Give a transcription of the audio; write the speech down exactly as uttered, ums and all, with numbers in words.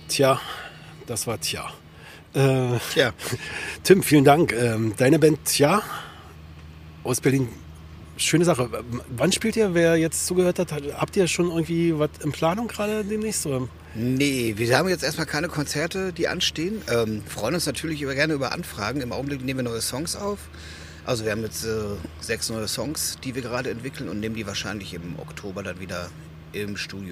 Tja, das war Tja. Äh, Tja. Tim, vielen Dank. Ähm, deine Band Tja aus Berlin, schöne Sache. Wann spielt ihr? Wer jetzt zugehört hat, habt ihr schon irgendwie was in Planung gerade demnächst? Oder? Nee, wir haben jetzt erstmal keine Konzerte, die anstehen. Ähm, freuen uns natürlich über, gerne über Anfragen. Im Augenblick nehmen wir neue Songs auf. Also wir haben jetzt äh, sechs neue Songs, die wir gerade entwickeln und nehmen die wahrscheinlich im Oktober dann wieder im Studio